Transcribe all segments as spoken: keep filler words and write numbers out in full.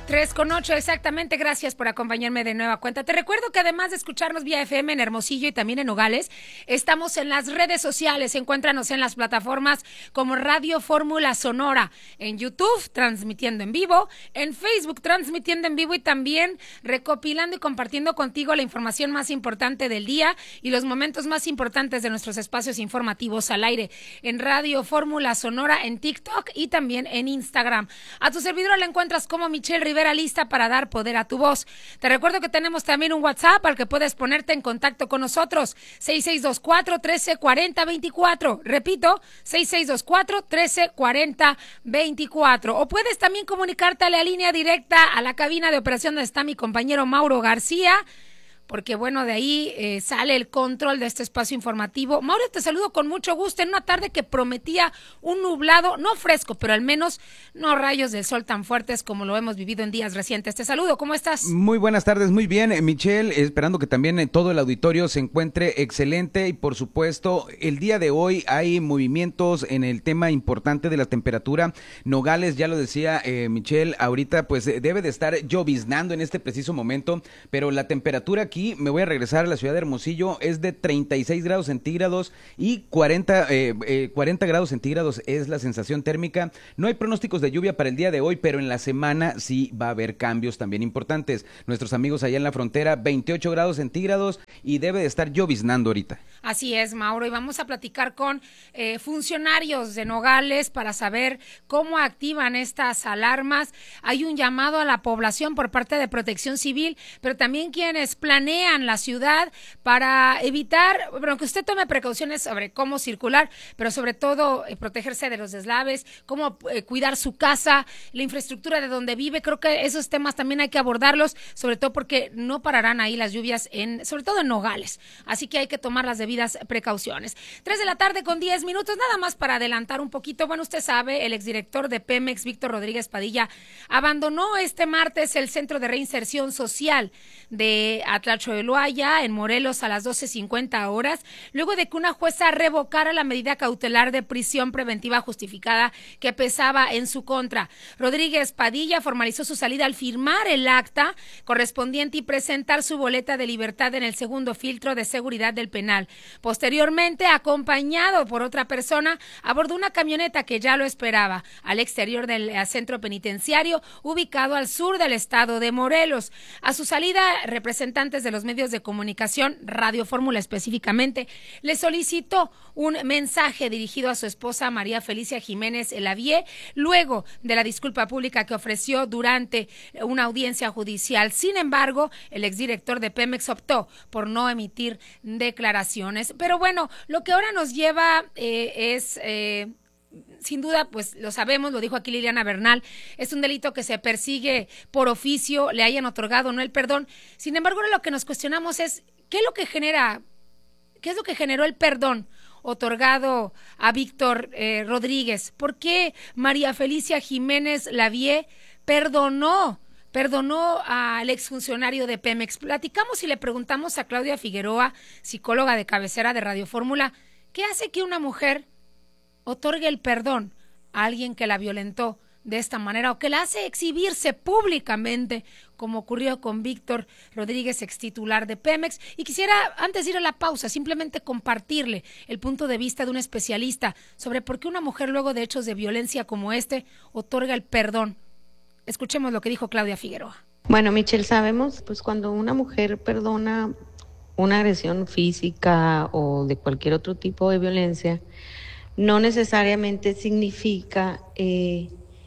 Tres con ocho, exactamente. Gracias por acompañarme de nueva cuenta. Te recuerdo que además de escucharnos vía F M en Hermosillo y también en Nogales, estamos en las redes sociales. Encuéntranos en las plataformas como Radio Fórmula Sonora, en YouTube, transmitiendo en vivo, en Facebook, transmitiendo en vivo y también recopilando y compartiendo contigo la información más importante del día y los momentos más importantes de nuestros espacios informativos al aire, en Radio Fórmula Sonora, en TikTok y también en Instagram. A tu servidora la encuentras como Michelle Rivera, lista para dar poder a tu voz. Te recuerdo que tenemos también un WhatsApp al que puedes ponerte en contacto con nosotros, seis seis dos cuatro, uno tres cuatro cero, dos cuatro. Repito, seis seis dos cuatro, uno tres cuatro cero, dos cuatro. O puedes también comunicarte a la línea directa a la cabina de operación donde está mi compañero Mauro García, porque bueno, de ahí eh, sale el control de este espacio informativo. Mauro, te saludo con mucho gusto en una tarde que prometía un nublado, no fresco, pero al menos no rayos del sol tan fuertes como lo hemos vivido en días recientes. Te saludo, ¿cómo estás? Muy buenas tardes, muy bien, Michelle, esperando que también todo el auditorio se encuentre excelente y por supuesto, el día de hoy hay movimientos en el tema importante de la temperatura. Nogales, ya lo decía eh, Michelle, ahorita pues debe de estar lloviznando en este preciso momento, pero la temperatura aquí me voy a regresar a la ciudad de Hermosillo, es de treinta y seis grados centígrados y cuarenta, eh, eh, cuarenta grados centígrados es la sensación térmica. No hay pronósticos de lluvia para el día de hoy, pero en la semana sí va a haber cambios también importantes. Nuestros amigos allá en la frontera, veintiocho grados centígrados y debe de estar lloviznando ahorita. Así es, Mauro, y vamos a platicar con eh, funcionarios de Nogales para saber cómo activan estas alarmas. Hay un llamado a la población por parte de Protección Civil, pero también quienes planean la ciudad para evitar, bueno, que usted tome precauciones sobre cómo circular, pero sobre todo eh, protegerse de los deslaves, cómo eh, cuidar su casa, la infraestructura de donde vive. Creo que esos temas también hay que abordarlos, sobre todo porque no pararán ahí las lluvias, en, sobre todo en Nogales, así que hay que tomar las debidas precauciones. Tres de la tarde con diez minutos, nada más para adelantar un poquito. Bueno, usted sabe, el exdirector de Pemex, Víctor Rodríguez Padilla, abandonó este martes el Centro de Reinserción Social de Atlachoeloaya, en Morelos, a las doce cincuenta horas, luego de que una jueza revocara la medida cautelar de prisión preventiva justificada que pesaba en su contra. Rodríguez Padilla formalizó su salida al firmar el acta correspondiente y presentar su boleta de libertad en el segundo filtro de seguridad del penal. Posteriormente, acompañado por otra persona, abordó una camioneta que ya lo esperaba al exterior del centro penitenciario, ubicado al sur del estado de Morelos. A su salida, representantes de los medios de comunicación, Radio Fórmula específicamente, le solicitó un mensaje dirigido a su esposa María Felicia Jiménez Elavié, luego de la disculpa pública que ofreció durante una audiencia judicial. Sin embargo, el exdirector de Pemex optó por no emitir declaraciones. Pero bueno, lo que ahora nos lleva eh, es... Eh, sin duda, pues lo sabemos, lo dijo aquí Liliana Bernal, es un delito que se persigue por oficio, le hayan otorgado o no el perdón. Sin embargo, ahora lo que nos cuestionamos es, ¿qué es lo que genera, qué es lo que generó el perdón otorgado a Víctor eh, Rodríguez? ¿Por qué María Felicia Jiménez Elavié perdonó perdonó al exfuncionario de Pemex? Platicamos y le preguntamos a Claudia Figueroa, psicóloga de cabecera de Radio Fórmula, ¿qué hace que una mujer otorgue el perdón a alguien que la violentó de esta manera o que la hace exhibirse públicamente, como ocurrió con Víctor Rodríguez, extitular de Pemex? Y quisiera, antes de ir a la pausa, simplemente compartirle el punto de vista de un especialista sobre por qué una mujer, luego de hechos de violencia como este, otorga el perdón. Escuchemos lo que dijo Claudia Figueroa. Bueno, Michelle, sabemos, pues cuando una mujer perdona una agresión física o de cualquier otro tipo de violencia, no necesariamente significa eh,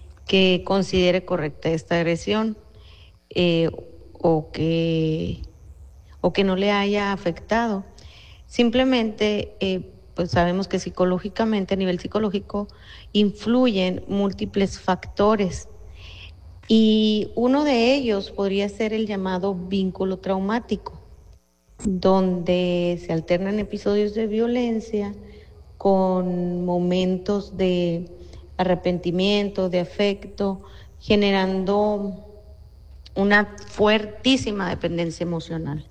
que considere correcta esta agresión eh, o, que, o que no le haya afectado. Simplemente, eh, pues sabemos que psicológicamente, a nivel psicológico, influyen múltiples factores y uno de ellos podría ser el llamado vínculo traumático, donde se alternan episodios de violencia con momentos de arrepentimiento, de afecto, generando una fuertísima dependencia emocional.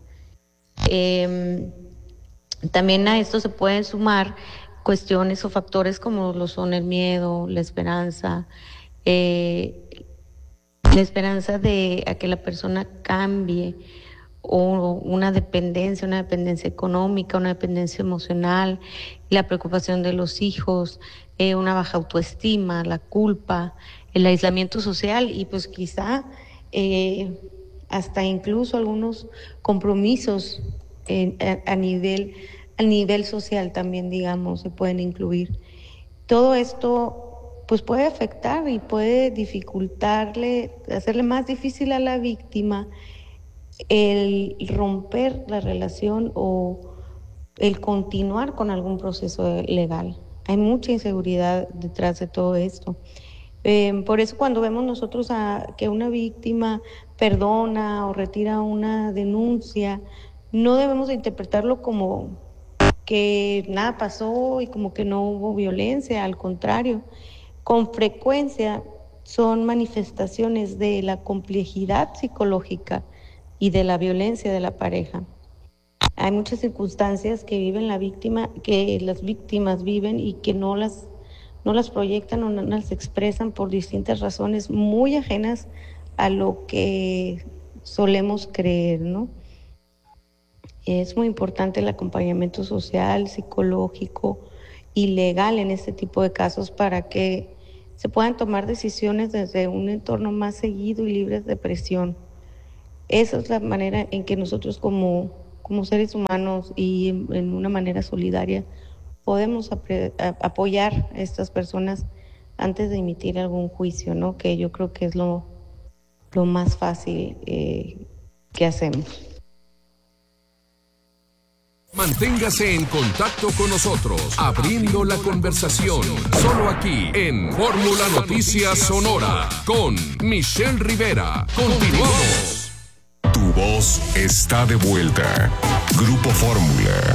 Eh, también a esto se pueden sumar cuestiones o factores como lo son el miedo, la esperanza, eh, La esperanza de a que la persona cambie, o una dependencia, una dependencia económica, una dependencia emocional, la preocupación de los hijos, eh, una baja autoestima, la culpa, el aislamiento social y pues quizá eh, hasta incluso algunos compromisos eh, a, a nivel a nivel social también, digamos, se pueden incluir. Todo esto pues puede afectar y puede dificultarle, hacerle más difícil a la víctima el romper la relación o el continuar con algún proceso legal. Hay mucha inseguridad detrás de todo esto. Eh, por eso cuando vemos nosotros a que una víctima perdona o retira una denuncia, no debemos de interpretarlo como que nada pasó y como que no hubo violencia, al contrario, con frecuencia son manifestaciones de la complejidad psicológica y de la violencia de la pareja. Hay muchas circunstancias que viven la víctima, que las víctimas viven y que no las, no las proyectan o no las expresan por distintas razones muy ajenas a lo que solemos creer, ¿no? Es muy importante el acompañamiento social, psicológico y legal en este tipo de casos para que se puedan tomar decisiones desde un entorno más seguido y libre de presión. Esa es la manera en que nosotros como, como seres humanos y en, en una manera solidaria podemos apre, a, apoyar a estas personas antes de emitir algún juicio, ¿no? Que yo creo que es lo, lo más fácil eh, que hacemos. Manténgase en contacto con nosotros, abriendo la conversación, solo aquí en Fórmula Noticias Sonora, con Michelle Rivera. Continuamos. Tu voz está de vuelta. Grupo Fórmula.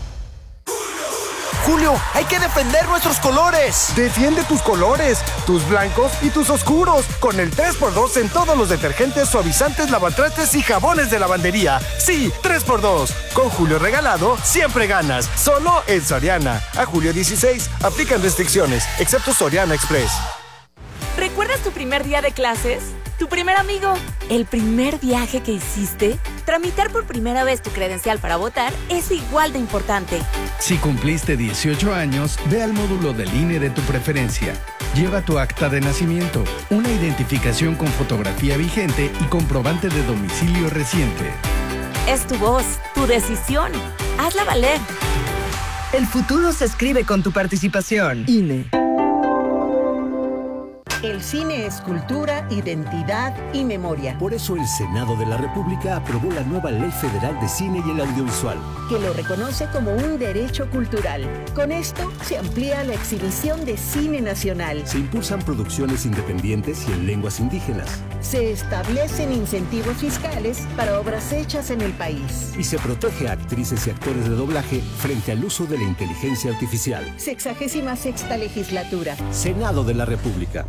Julio, hay que defender nuestros colores. Defiende tus colores, tus blancos y tus oscuros, con el tres por dos en todos los detergentes, suavizantes, lavatrastes y jabones de lavandería. Sí, tres por dos. Con Julio regalado, siempre ganas. Solo en Soriana. A julio dieciséis, aplican restricciones, excepto Soriana Express. ¿Recuerdas tu primer día de clases? ¿Tu primer amigo? ¿El primer viaje que hiciste? Tramitar por primera vez tu credencial para votar es igual de importante. Si cumpliste dieciocho años, ve al módulo del I N E de tu preferencia. Lleva tu acta de nacimiento, una identificación con fotografía vigente y comprobante de domicilio reciente. Es tu voz, tu decisión. Hazla valer. El futuro se escribe con tu participación. I N E. El cine es cultura, identidad y memoria. Por eso el Senado de la República aprobó la nueva Ley Federal de Cine y el Audiovisual, que lo reconoce como un derecho cultural. Con esto se amplía la exhibición de cine nacional. Se impulsan producciones independientes y en lenguas indígenas. Se establecen incentivos fiscales para obras hechas en el país. Y se protege a actrices y actores de doblaje frente al uso de la inteligencia artificial. Sexagésima sexta legislatura. Senado de la República.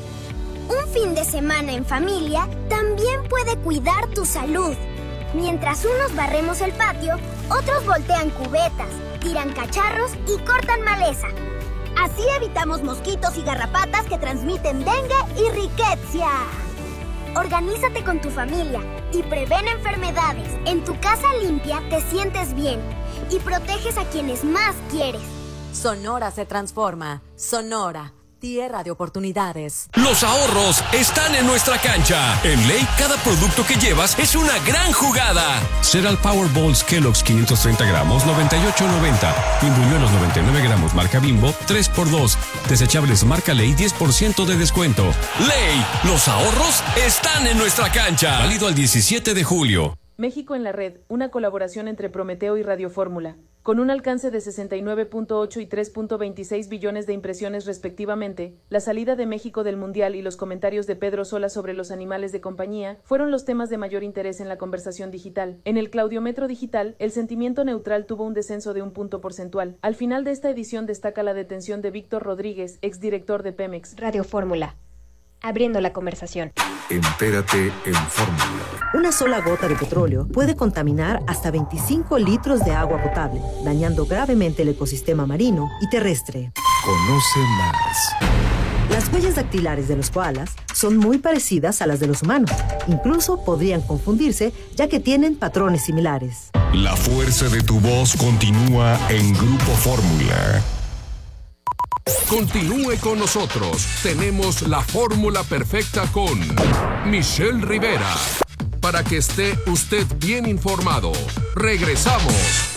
Un fin de semana en familia también puede cuidar tu salud. Mientras unos barremos el patio, otros voltean cubetas, tiran cacharros y cortan maleza. Así evitamos mosquitos y garrapatas que transmiten dengue y riqueza. Organízate con tu familia y prevén enfermedades. En tu casa limpia te sientes bien y proteges a quienes más quieres. Sonora se transforma. Sonora. Tierra de oportunidades. Los ahorros están en nuestra cancha. En Ley, cada producto que llevas es una gran jugada. Cereal Power Balls Kellogg's quinientos treinta gramos, noventa y ocho noventa. Pimbuñuelos noventa y nueve gramos, marca Bimbo, tres por dos. Desechables marca Ley, diez por ciento de descuento. Ley, los ahorros están en nuestra cancha. Válido al diecisiete de julio. México en la red, una colaboración entre Prometeo y Radio Fórmula. Con un alcance de sesenta y nueve punto ocho y tres punto veintiséis billones de impresiones respectivamente, la salida de México del Mundial y los comentarios de Pedro Sola sobre los animales de compañía fueron los temas de mayor interés en la conversación digital. En el Claudiometro Digital, el sentimiento neutral tuvo un descenso de un punto porcentual. Al final de esta edición destaca la detención de Víctor Rodríguez, exdirector de Pemex. Radio Fórmula. Abriendo la conversación. Entérate en Fórmula. Una sola gota de petróleo puede contaminar hasta veinticinco litros de agua potable, dañando gravemente el ecosistema marino y terrestre. Conoce más. Las huellas dactilares de los koalas son muy parecidas a las de los humanos. Incluso podrían confundirse, ya que tienen patrones similares. La fuerza de tu voz continúa en Grupo Fórmula. Continúe con nosotros. Tenemos la fórmula perfecta con Michelle Rivera. Para que esté usted bien informado. Regresamos.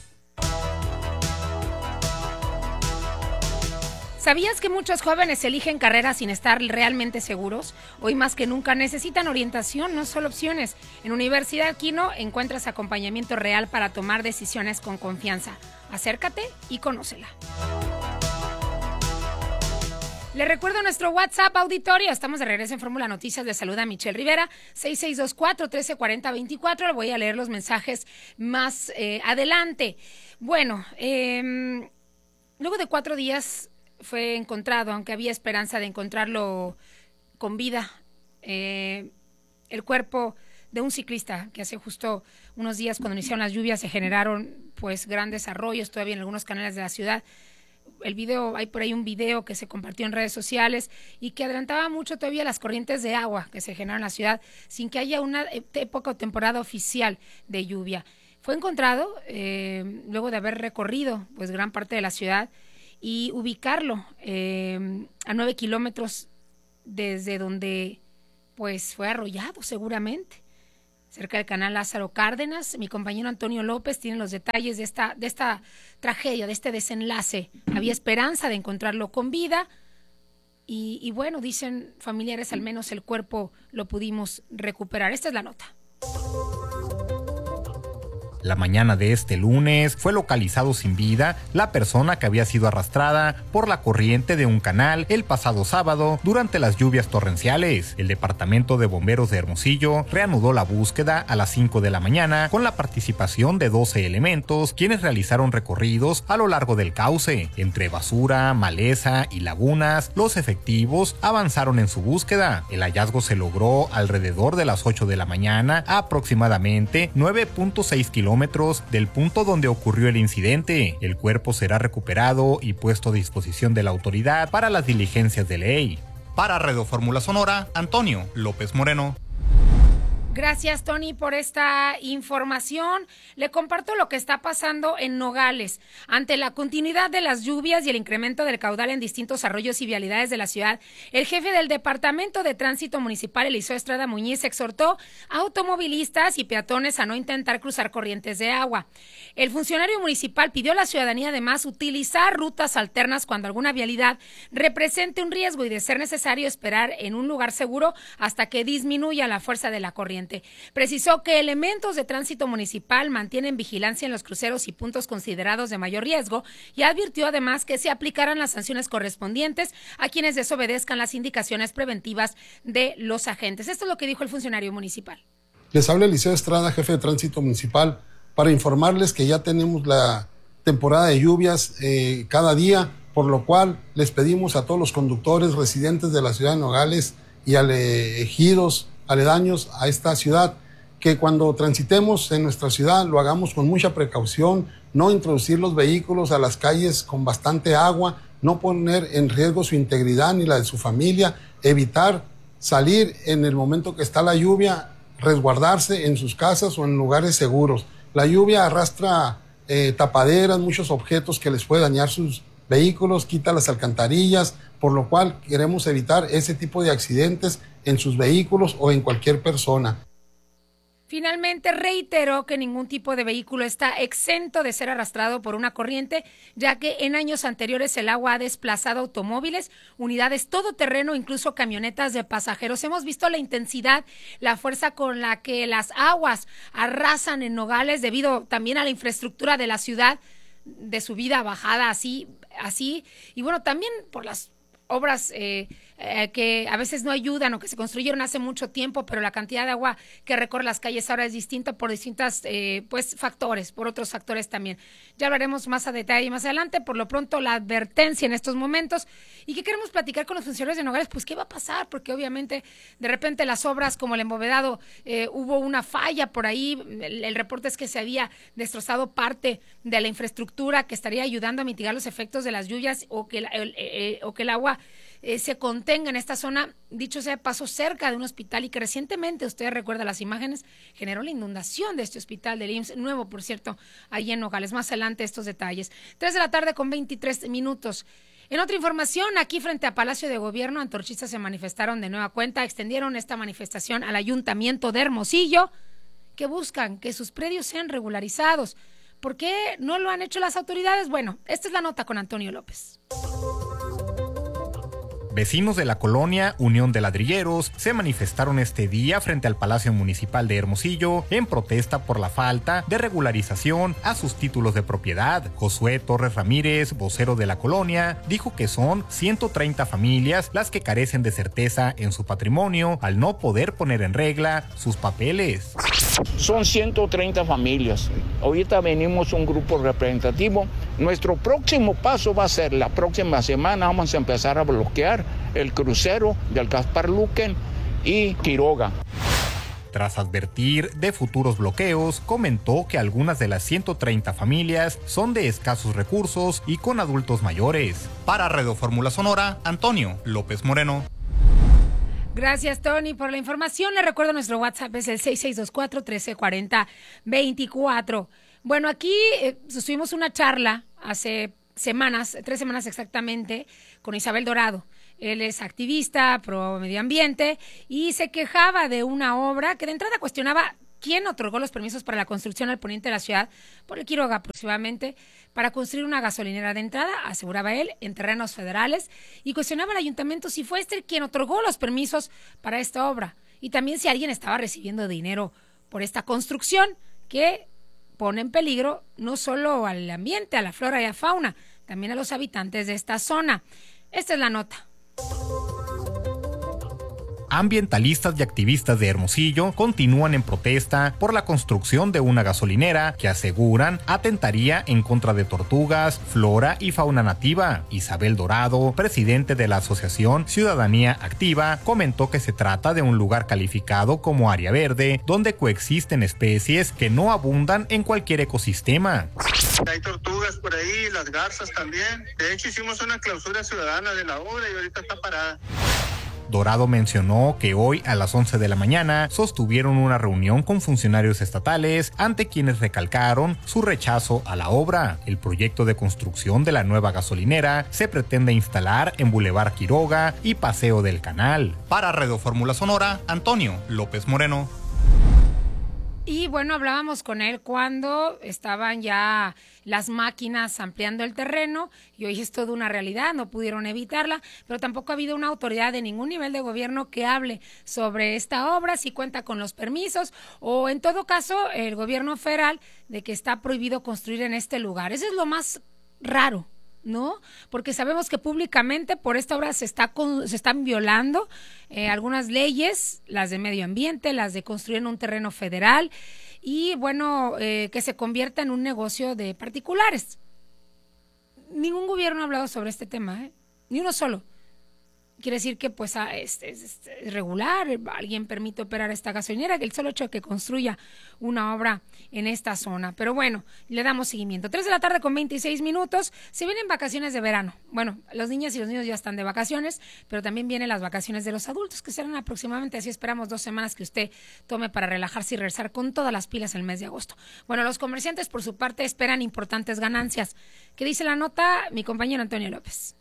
¿Sabías que muchos jóvenes eligen carreras sin estar realmente seguros? Hoy más que nunca necesitan orientación, no solo opciones. En Universidad Quino encuentras acompañamiento real para tomar decisiones con confianza. Acércate y conócela. Le recuerdo nuestro WhatsApp auditorio. Estamos de regreso en Fórmula Noticias. Le saluda Michelle Rivera, seis seis dos cuatro, uno tres cuatro cero, veinticuatro. Le voy a leer los mensajes más eh, adelante. Bueno, eh, luego de cuatro días fue encontrado, aunque había esperanza de encontrarlo con vida, eh, el cuerpo de un ciclista que hace justo unos días, cuando iniciaron las lluvias, se generaron pues grandes arroyos todavía en algunos canales de la ciudad. El video, hay por ahí un video que se compartió en redes sociales y que adelantaba mucho todavía las corrientes de agua que se generaron en la ciudad sin que haya una época o temporada oficial de lluvia. Fue encontrado eh, luego de haber recorrido pues gran parte de la ciudad y ubicarlo eh, a nueve kilómetros desde donde pues fue arrollado seguramente, cerca del canal Lázaro Cárdenas. Mi compañero Antonio López tiene los detalles de esta, de esta tragedia, de este desenlace. Había esperanza de encontrarlo con vida y, y bueno, dicen familiares, al menos el cuerpo lo pudimos recuperar. Esta es la nota. La mañana de este lunes fue localizado sin vida la persona que había sido arrastrada por la corriente de un canal el pasado sábado durante las lluvias torrenciales. El Departamento de Bomberos de Hermosillo reanudó la búsqueda a las cinco de la mañana con la participación de doce elementos, quienes realizaron recorridos a lo largo del cauce. Entre basura, maleza y lagunas, los efectivos avanzaron en su búsqueda. El hallazgo se logró alrededor de las ocho de la mañana, a aproximadamente nueve punto seis kilómetros del punto donde ocurrió el incidente. El cuerpo será recuperado y puesto a disposición de la autoridad para las diligencias de ley. Para Radio Fórmula Sonora, Antonio López Moreno. Gracias, Tony, por esta información. Le comparto lo que está pasando en Nogales. Ante la continuidad de las lluvias y el incremento del caudal en distintos arroyos y vialidades de la ciudad, el jefe del Departamento de Tránsito Municipal, Eliseo Estrada Muñiz, exhortó a automovilistas y peatones a no intentar cruzar corrientes de agua. El funcionario municipal pidió a la ciudadanía, además, utilizar rutas alternas cuando alguna vialidad represente un riesgo y, de ser necesario, esperar en un lugar seguro hasta que disminuya la fuerza de la corriente. Precisó que elementos de tránsito municipal mantienen vigilancia en los cruceros y puntos considerados de mayor riesgo y advirtió además que se aplicarán las sanciones correspondientes a quienes desobedezcan las indicaciones preventivas de los agentes. Esto es lo que dijo el funcionario municipal. Les habla Eliseo Estrada, jefe de tránsito municipal, para informarles que ya tenemos la temporada de lluvias eh, cada día, por lo cual les pedimos a todos los conductores residentes de la ciudad de Nogales y a ejidos aledaños a esta ciudad, que cuando transitemos en nuestra ciudad lo hagamos con mucha precaución, no introducir los vehículos a las calles con bastante agua, no poner en riesgo su integridad ni la de su familia, evitar salir en el momento que está la lluvia, resguardarse en sus casas o en lugares seguros. La lluvia arrastra eh, tapaderas, muchos objetos que les puede dañar sus vehículos, quita las alcantarillas, por lo cual queremos evitar ese tipo de accidentes en sus vehículos o en cualquier persona. Finalmente reiteró que ningún tipo de vehículo está exento de ser arrastrado por una corriente, ya que en años anteriores el agua ha desplazado automóviles, unidades todoterreno, incluso camionetas de pasajeros. Hemos visto la intensidad, la fuerza con la que las aguas arrasan en Nogales debido también a la infraestructura de la ciudad, de subida, bajada, así, así, y bueno, también por las obras eh, eh, que a veces no ayudan o que se construyeron hace mucho tiempo, pero la cantidad de agua que recorre las calles ahora es distinta por distintos eh, pues, factores, por otros factores también. Ya hablaremos más a detalle más adelante. Por lo pronto, la advertencia en estos momentos. ¿Y qué queremos platicar con los funcionarios de Nogales? Pues, ¿qué va a pasar? Porque obviamente, de repente, las obras como el embovedado, eh, hubo una falla por ahí. El, el reporte es que se había destrozado parte de la infraestructura que estaría ayudando a mitigar los efectos de las lluvias o que, el, el, el, o que el agua eh, se contenga en esta zona. Dicho sea de paso, cerca de un hospital y que recientemente, usted recuerda las imágenes, generó la inundación de este hospital del I M S S, nuevo por cierto, allí en Nogales. Más adelante estos detalles. Tres de la tarde con veintitrés minutos. En otra información, aquí frente a Palacio de Gobierno, antorchistas se manifestaron de nueva cuenta, extendieron esta manifestación al Ayuntamiento de Hermosillo, que buscan que sus predios sean regularizados. ¿Por qué no lo han hecho las autoridades? Bueno, esta es la nota con Antonio López. Vecinos de la colonia Unión de Ladrilleros se manifestaron este día frente al Palacio Municipal de Hermosillo en protesta por la falta de regularización a sus títulos de propiedad. Josué Torres Ramírez, vocero de la colonia, dijo que son ciento treinta familias las que carecen de certeza en su patrimonio al no poder poner en regla sus papeles. Son ciento treinta familias. Ahorita venimos un grupo representativo. Nuestro próximo paso va a ser la próxima semana vamos a empezar a bloquear el crucero del Gaspar Luquen y Quiroga. Tras advertir de futuros bloqueos, comentó que algunas de las ciento treinta familias son de escasos recursos y con adultos mayores. Para Radio Fórmula Sonora, Antonio López Moreno. Gracias, Tony, por la información. Le recuerdo nuestro WhatsApp es el seis seis dos cuatro, uno tres cuatro cero, dos cuatro. Bueno, aquí eh, tuvimos una charla hace semanas, tres semanas exactamente, con Isabel Dorado. Él es activista pro medio ambiente y se quejaba de una obra que de entrada cuestionaba quién otorgó los permisos para la construcción al poniente de la ciudad, por el Quiroga aproximadamente, para construir una gasolinera. De entrada, aseguraba él, en terrenos federales, y cuestionaba al ayuntamiento si fue este quien otorgó los permisos para esta obra, y también si alguien estaba recibiendo dinero por esta construcción, que pone en peligro no solo al ambiente, a la flora y a la fauna, también a los habitantes de esta zona. Esta es la nota. Ambientalistas y activistas de Hermosillo continúan en protesta por la construcción de una gasolinera que aseguran atentaría en contra de tortugas, flora y fauna nativa. Isabel Dorado, presidente de la Asociación Ciudadanía Activa, comentó que se trata de un lugar calificado como área verde, donde coexisten especies que no abundan en cualquier ecosistema. Hay tortugas por ahí, las garzas también. De hecho, hicimos una clausura ciudadana de la obra y ahorita está parada. Dorado mencionó que hoy a las once de la mañana sostuvieron una reunión con funcionarios estatales ante quienes recalcaron su rechazo a la obra. El proyecto de construcción de la nueva gasolinera se pretende instalar en Boulevard Quiroga y Paseo del Canal. Para Radio Fórmula Sonora, Antonio López Moreno. Y bueno, hablábamos con él cuando estaban ya las máquinas ampliando el terreno y hoy es toda una realidad, no pudieron evitarla, pero tampoco ha habido una autoridad de ningún nivel de gobierno que hable sobre esta obra, si cuenta con los permisos o en todo caso el gobierno federal de que está prohibido construir en este lugar. Eso es lo más raro, ¿no? Porque sabemos que públicamente por esta obra se está con, se están violando eh, algunas leyes, las de medio ambiente, las de construir en un terreno federal y bueno, eh, que se convierta en un negocio de particulares. Ningún gobierno ha hablado sobre este tema, ¿eh? Ni uno solo. Quiere decir que pues es, es, es regular, alguien permite operar esta gasolinera, que el solo hecho de que construya una obra en esta zona. Pero bueno, le damos seguimiento. Tres de la tarde con veintiséis minutos, se vienen vacaciones de verano. Bueno, los niños y los niños ya están de vacaciones, pero también vienen las vacaciones de los adultos, que serán aproximadamente, así esperamos, dos semanas que usted tome para relajarse y regresar con todas las pilas el mes de agosto. Bueno, los comerciantes por su parte esperan importantes ganancias. ¿Qué dice la nota? Mi compañero Antonio López.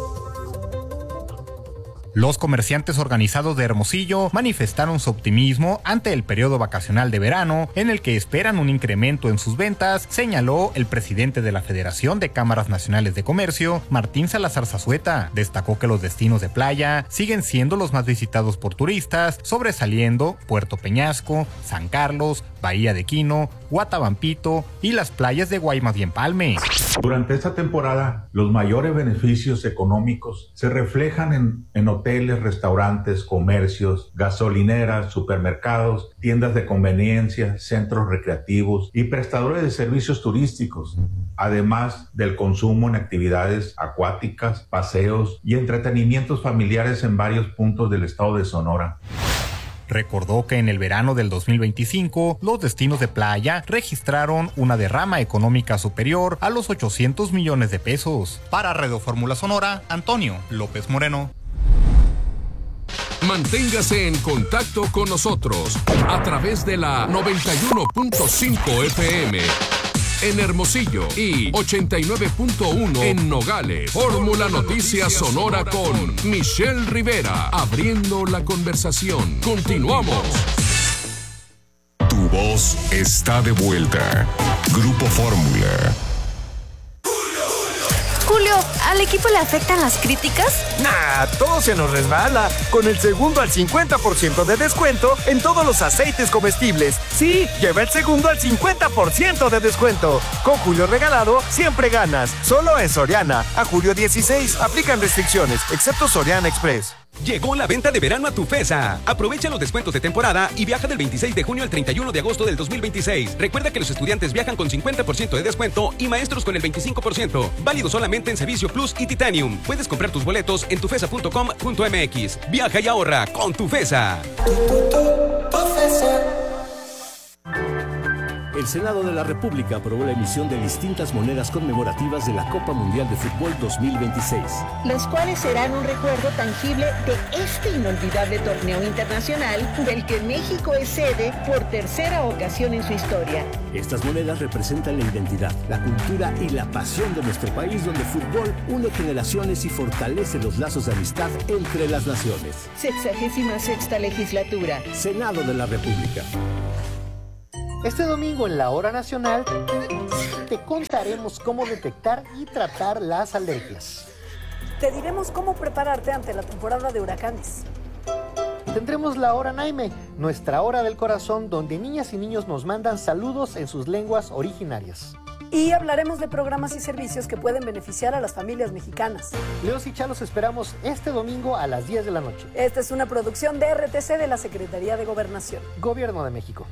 Los comerciantes organizados de Hermosillo manifestaron su optimismo ante el periodo vacacional de verano, en el que esperan un incremento en sus ventas, señaló el presidente de la Federación de Cámaras Nacionales de Comercio, Martín Salazar Zazueta. Destacó que los destinos de playa siguen siendo los más visitados por turistas, sobresaliendo Puerto Peñasco, San Carlos, Bahía de Quino, Guatabampito y las playas de Guaymas y Empalme. Durante esta temporada, los mayores beneficios económicos se reflejan en, en hoteles, restaurantes, comercios, gasolineras, supermercados, tiendas de conveniencia, centros recreativos y prestadores de servicios turísticos, además del consumo en actividades acuáticas, paseos y entretenimientos familiares en varios puntos del estado de Sonora. Recordó que en el verano del dos mil veinticinco, los destinos de playa registraron una derrama económica superior a los ochocientos millones de pesos. Para Radio Fórmula Sonora, Antonio López Moreno. Manténgase en contacto con nosotros a través de la noventa y uno punto cinco F M en Hermosillo y ochenta y nueve punto uno en Nogales. Fórmula Noticias Sonora con Michelle Rivera, abriendo la conversación. Continuamos. Tu voz está de vuelta. Grupo Fórmula. Julio, ¿al equipo le afectan las críticas? Nah, todo se nos resbala. Con el segundo al cincuenta por ciento de descuento en todos los aceites comestibles. Sí, lleva el segundo al cincuenta por ciento de descuento. Con Julio Regalado, siempre ganas. Solo en Soriana. A julio dieciséis, aplican restricciones, excepto Soriana Express. Llegó la venta de verano a Tufesa. Aprovecha los descuentos de temporada y viaja del veintiséis de junio al treinta y uno de agosto del dos mil veintiséis. Recuerda que los estudiantes viajan con cincuenta por ciento de descuento y maestros con el veinticinco por ciento. Válido solamente en Servicio Plus y Titanium. Puedes comprar tus boletos en tufesa punto com punto m x. Viaja y ahorra con Tufesa. El Senado de la República aprobó la emisión de distintas monedas conmemorativas de la Copa Mundial de Fútbol dos mil veintiséis. Las cuales serán un recuerdo tangible de este inolvidable torneo internacional del que México es sede por tercera ocasión en su historia. Estas monedas representan la identidad, la cultura y la pasión de nuestro país, donde el fútbol une generaciones y fortalece los lazos de amistad entre las naciones. Sexagésima sexta legislatura. Senado de la República. Este domingo en la Hora Nacional te contaremos cómo detectar y tratar las alergias. Te diremos cómo prepararte ante la temporada de huracanes. Tendremos la Hora Naime, nuestra hora del corazón, donde niñas y niños nos mandan saludos en sus lenguas originarias. Y hablaremos de programas y servicios que pueden beneficiar a las familias mexicanas. Leos y Chalos esperamos este domingo a las diez de la noche. Esta es una producción de R T C de la Secretaría de Gobernación. Gobierno de México.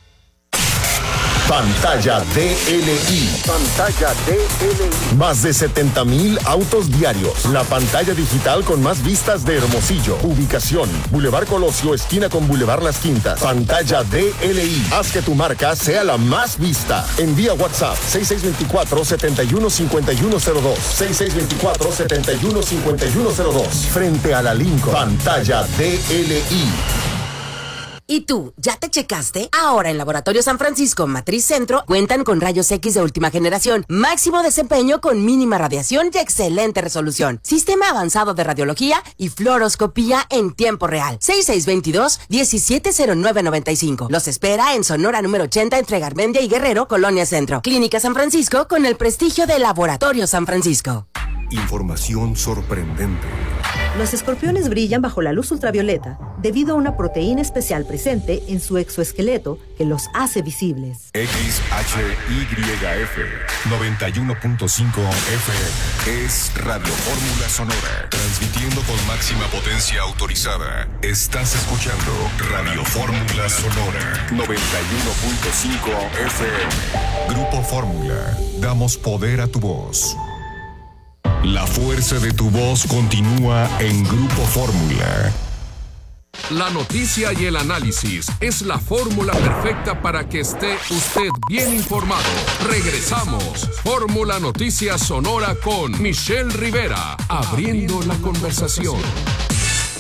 Pantalla D L I. Pantalla D L I. Más de setenta mil autos diarios. La pantalla digital con más vistas de Hermosillo. Ubicación: Boulevard Colosio, esquina con Boulevard Las Quintas. Pantalla D L I. Haz que tu marca sea la más vista. Envía WhatsApp seis seis dos cuatro, siete uno cinco uno cero dos. seis seis dos cuatro, siete uno cinco uno cero dos. Frente a la Lincoln. Pantalla D L I. ¿Y tú, ya te checaste? Ahora en Laboratorio San Francisco Matriz Centro cuentan con rayos X de última generación, máximo desempeño con mínima radiación y excelente resolución, sistema avanzado de radiología y fluoroscopía en tiempo real. seis seis dos dos, diecisiete cero nueve noventa y cinco. Los espera en Sonora número ochenta entre Garmendia y Guerrero, Colonia Centro. Clínica San Francisco con el prestigio de Laboratorio San Francisco. Información sorprendente. Los escorpiones brillan bajo la luz ultravioleta debido a una proteína especial presente en su exoesqueleto que los hace visibles. X H Y F noventa y uno punto cinco F M es Radio Fórmula Sonora, transmitiendo con máxima potencia autorizada. Estás escuchando Radio Fórmula Sonora noventa y uno punto cinco F M. Grupo Fórmula, damos poder a tu voz. La fuerza de tu voz continúa en Grupo Fórmula. La noticia y el análisis es la fórmula perfecta para que esté usted bien informado. Regresamos. Fórmula Noticias Sonora con Michelle Rivera, abriendo la conversación.